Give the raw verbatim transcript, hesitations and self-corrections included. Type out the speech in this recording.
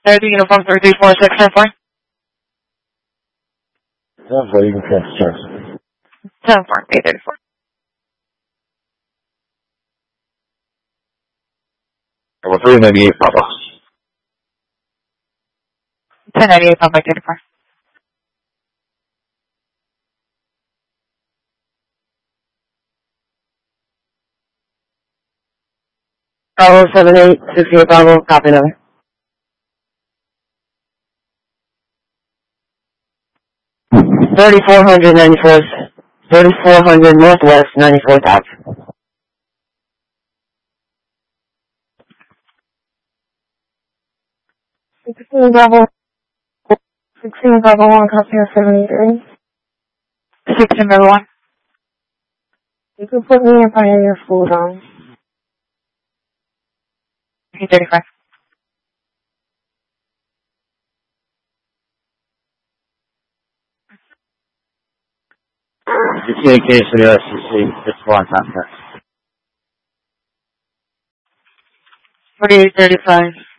thirty, uniform three three four six ten four. ten four, you can transfer. ten four, eight thirty-four. Number three ninety-eight, Papa. ten ninety-eight, Papa thirty-four. Bravo seven eight six eight Bravo, copy number. thirty-four hundred ninety-four, thirty-four hundred Northwest ninety-four thousand. sixteen Bravo, sixteen Bravo one, copy of seventy-three. sixteen Bravo one. You can put me in Pioneer School Zone. eight thirty-five. Communication to the S C C, it's one contact. forty-eight thirty-five.